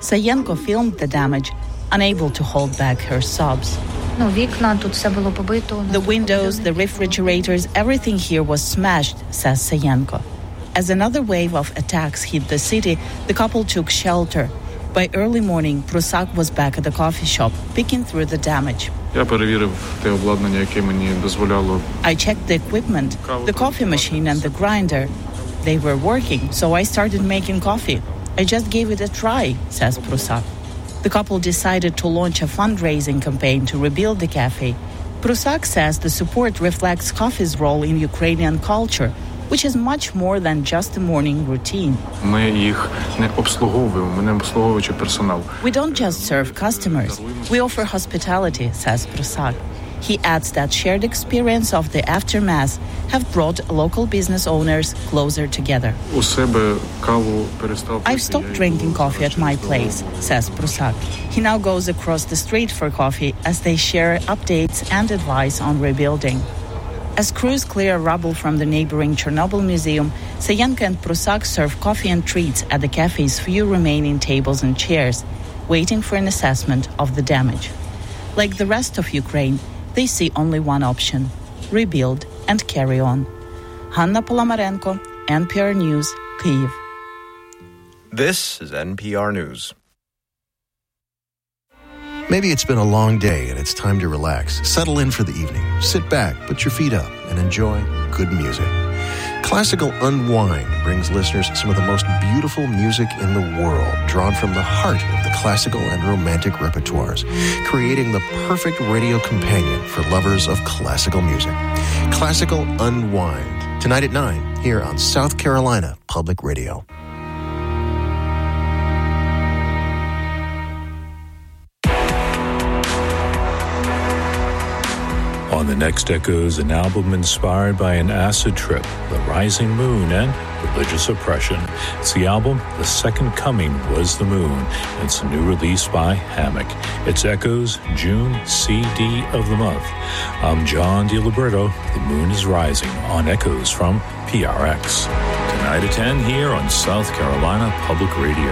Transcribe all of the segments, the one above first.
Sayenko filmed the damage, unable to hold back her sobs. The windows, the refrigerators, everything here was smashed, says Sayenko. As another wave of attacks hit the city, the couple took shelter. By early morning, Prusak was back at the coffee shop, picking through the damage. I checked the equipment, the coffee machine and the grinder. They were working, so I started making coffee. I just gave it a try, says Prusak. The couple decided to launch a fundraising campaign to rebuild the cafe. Prusak says the support reflects coffee's role in Ukrainian culture, which is much more than just a morning routine. We don't just serve customers. We offer hospitality, says Prusak. He adds that shared experience of the aftermath have brought local business owners closer together. I've stopped drinking coffee at my place, says Prusak. He now goes across the street for coffee as they share updates and advice on rebuilding. As crews clear rubble from the neighboring Chernobyl Museum, Sayenko and Prusak serve coffee and treats at the cafe's few remaining tables and chairs, waiting for an assessment of the damage. Like the rest of Ukraine, they see only one option: rebuild and carry on. Hanna Polomarenko, NPR News, Kyiv. This is NPR News. Maybe it's been a long day and it's time to relax. Settle in for the evening. Sit back, put your feet up, and enjoy good music. Classical Unwind brings listeners some of the most beautiful music in the world, drawn from the heart of the classical and romantic repertoires, creating the perfect radio companion for lovers of classical music. Classical Unwind, tonight at 9, here on South Carolina Public Radio. On the next Echoes, an album inspired by an acid trip, the rising moon, and religious oppression. It's the album The Second Coming Was the Moon. It's a new release by Hammock. It's Echoes June CD of the month. I'm John DiLiberto. The moon is rising on Echoes from PRX. Tonight at 10 here on South Carolina Public Radio.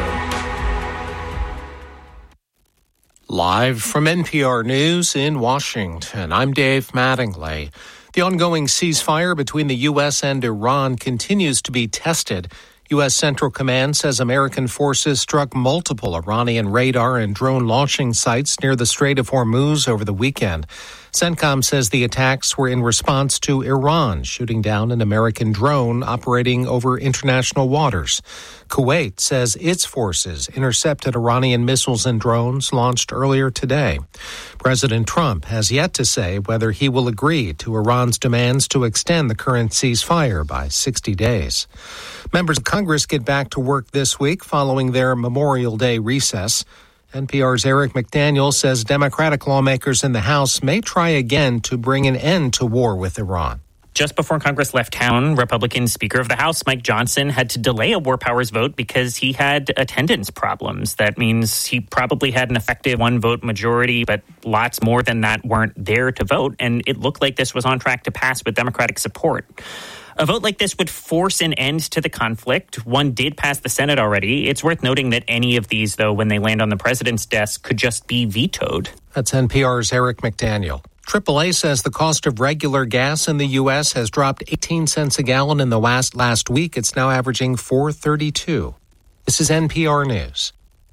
Live from NPR News in Washington, I'm Dave Mattingly. The ongoing ceasefire between the U.S. and Iran continues to be tested. U.S. Central Command says American forces struck multiple Iranian radar and drone launching sites near the Strait of Hormuz over the weekend. CENTCOM says the attacks were in response to Iran shooting down an American drone operating over international waters. Kuwait says its forces intercepted Iranian missiles and drones launched earlier today. President Trump has yet to say whether he will agree to Iran's demands to extend the current ceasefire by 60 days. Members of Congress get back to work this week following their Memorial Day recess. NPR's Eric McDaniel says Democratic lawmakers in the House may try again to bring an end to war with Iran. Just before Congress left town, Republican Speaker of the House Mike Johnson had to delay a war powers vote because he had attendance problems. That means he probably had an effective one-vote majority, but lots more than that weren't there to vote, and it looked like this was on track to pass with Democratic support. A vote like this would force an end to the conflict. One did pass the Senate already. It's worth noting that any of these, though, when they land on the president's desk, could just be vetoed. That's NPR's Eric McDaniel. AAA says the cost of regular gas in the U.S. has dropped 18 cents a gallon in the last week. It's now averaging $4.32. This is NPR News.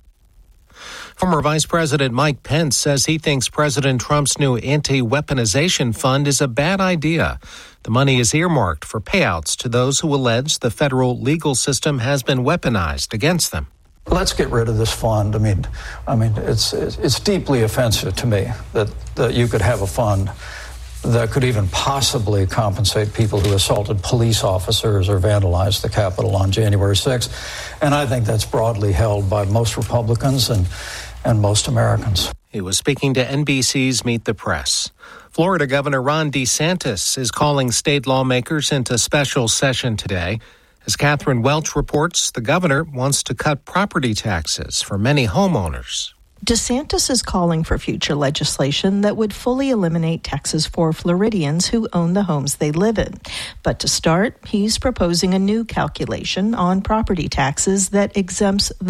Former Vice President Mike Pence says he thinks President Trump's new anti-weaponization fund is a bad idea. The money is earmarked for payouts to those who allege the federal legal system has been weaponized against them. Let's get rid of this fund. I mean, it's deeply offensive to me that you could have a fund that could even possibly compensate people who assaulted police officers or vandalized the Capitol on January 6th. And I think that's broadly held by most Republicans and most Americans. He was speaking to NBC's Meet the Press. Florida Governor Ron DeSantis is calling state lawmakers into special session today. As Catherine Welch reports, the governor wants to cut property taxes for many homeowners. DeSantis is calling for future legislation that would fully eliminate taxes for Floridians who own the homes they live in. But to start, he's proposing a new calculation on property taxes that exempts the